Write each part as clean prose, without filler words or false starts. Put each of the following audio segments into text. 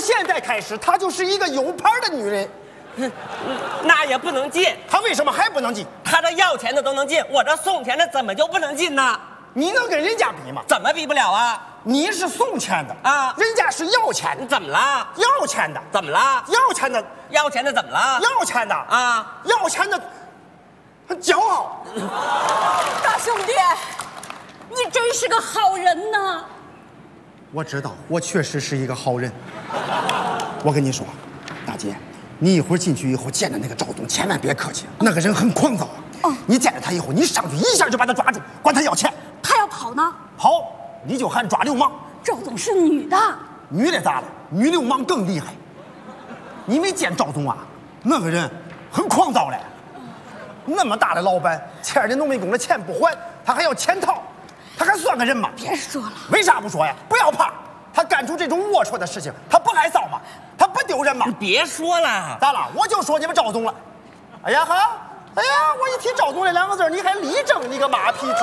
现在开始，她就是一个有牌的女人。 那也不能进。 她为什么还不能进？ 他这要钱的都能进，我这送钱的怎么就不能进呢？ 你能跟人家比吗？ 怎么比不了啊？ 你是送钱的啊， 人家是要钱的。 怎么了？ 要钱的怎么了？ 要钱的， 要钱的怎么了？ 要钱的啊， 要钱的，骄傲。 大兄弟，你真是个好人呐！ 我知道，我确实是一个好人。我跟你说，大姐，你一会儿进去以后见着那个赵总，千万别客气，那个人很狂躁。你见着他以后，你上去一下就把他抓住，管他要钱。 他要跑呢？ 跑，你就喊抓流氓。 赵总是女的， 女的咋了？女流氓更厉害。你没见赵总啊？那个人很狂躁嘞。那么大的老板，欠人家农民工的钱不还，他还要潜逃，他还算个人吗？ 别说了。 为啥不说呀？不要怕，他干出这种龌龊的事情，他不害臊吗？他不丢人吗？ 你别说了， 咋了？我就说你们赵总了。哎呀哈，哎呀，我一提赵总这两个字，你还立正，你个马屁精！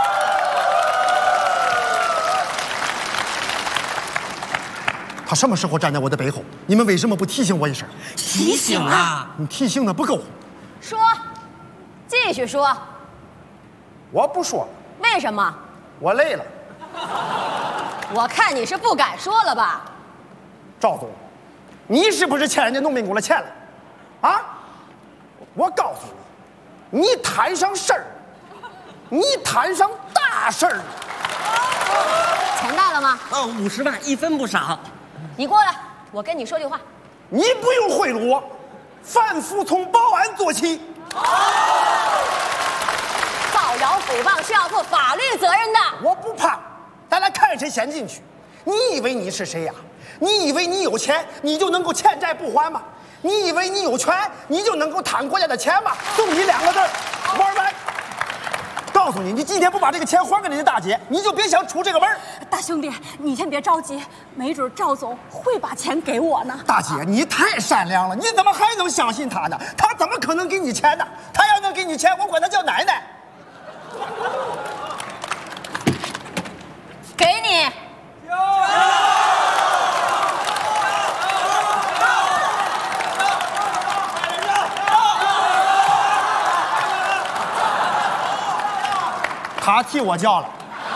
他什么时候站在我的背后？你们为什么不提醒我一声？ 提醒啊！ 你提醒的不够。 说，继续说。 我不说。 为什么？ 我累了。 我看你是不敢说了吧？ 赵总，你是不是欠人家农民工的钱了？啊？我告诉你，你摊上事儿，你摊上大事儿。 钱带了吗 ？50万，一分不少。 你过来，我跟你说句话。 你不用贿赂我，凡服从保安做起。 造谣诽谤是要负法律责任的。 我不怕，咱俩看谁先进去。你以为你是谁呀？你以为你有钱，你就能够欠债不还吗？你以为你有权，你就能够贪国家的钱吗？送你2个字，玩完。告诉你，你今天不把这个钱还给人家大姐，你就别想出这个门。 大兄弟，你先别着急，没准赵总会把钱给我呢。 大姐，你太善良了，你怎么还能相信他呢？他怎么可能给你钱呢？他要能给你钱，我管他叫奶奶。 给你。 他替我叫了，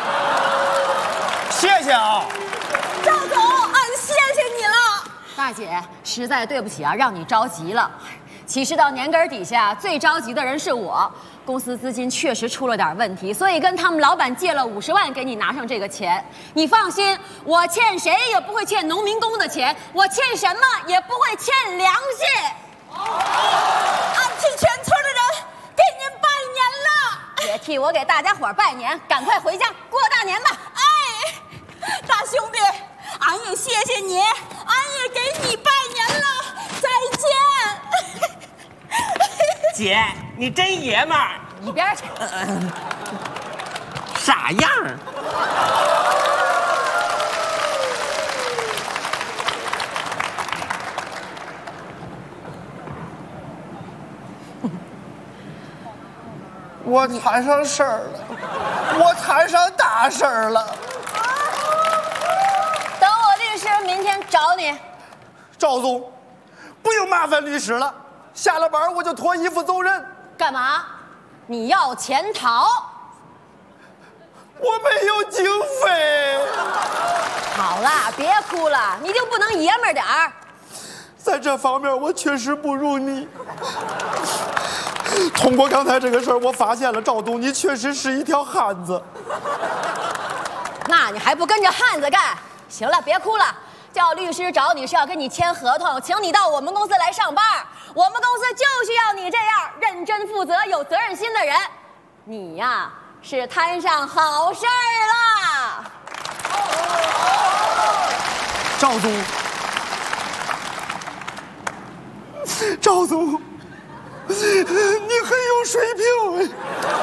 谢谢啊， 赵总，谢谢你了。大姐，实在对不起啊，让你着急了。其实到年根底下，最着急的人是我。公司资金确实出了点问题，所以跟他们老板借了50万给你拿上这个钱。你放心，我欠谁也不会欠农民工的钱，我欠什么也不会欠良心。替全村的人给您拜年了。也替我给大家伙拜年，赶快回家过大年吧。哎，大兄弟，俺也谢谢你，俺也给你拜年了，再见。 姐，你真爷们儿！ 一边去。 啥样儿？ 我摊上事儿了，我摊上大事儿了。 等我律师明天找你。 赵总，不用麻烦律师了，下了班我就脱衣服走人。 干嘛？你要潜逃？ 我没有经费。 好了，别哭了，你就不能爷们儿点儿？ 在这方面我确实不如你。通过刚才这个事儿，我发现了赵总，你确实是一条汉子。 那你还不跟着汉子干？行了，别哭了。叫律师找你是要跟你签合同，请你到我们公司来上班。我们公司就需要你这样认真负责、有责任心的人。你呀，是摊上好事儿了。 赵总，赵总，你很有水平。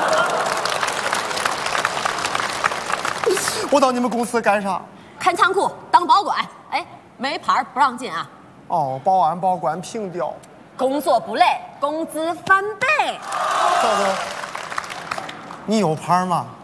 我到你们公司干啥？ 看仓库，当保管。哎，没牌不让进啊。 哦，保安保管凭调。 工作不累，工资翻倍。 赵总，你有牌吗？